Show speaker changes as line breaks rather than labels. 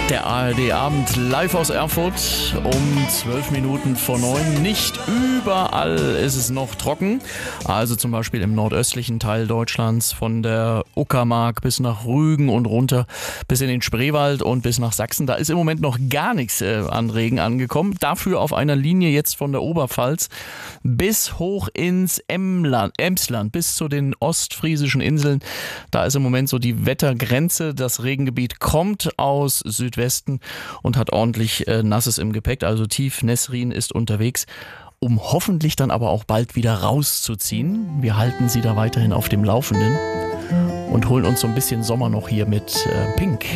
Der ARD-Abend live aus Erfurt um 12 Minuten vor 9. Nicht überall ist es noch trocken. Also zum Beispiel im nordöstlichen Teil Deutschlands von der Uckermark bis nach Rügen und runter bis in den Spreewald und bis nach Sachsen. Da ist im Moment noch gar nichts an Regen angekommen. Dafür auf einer Linie jetzt von der Oberpfalz bis hoch ins Emsland, bis zu den ostfriesischen Inseln. Da ist im Moment so die Wettergrenze. Das Regengebiet kommt aus Südwesten und hat ordentlich Nasses im Gepäck. Also Tief Nesrin ist unterwegs, um hoffentlich dann aber auch bald wieder rauszuziehen. Wir halten Sie da weiterhin auf dem Laufenden und holen uns so ein bisschen Sommer noch hier mit Pink.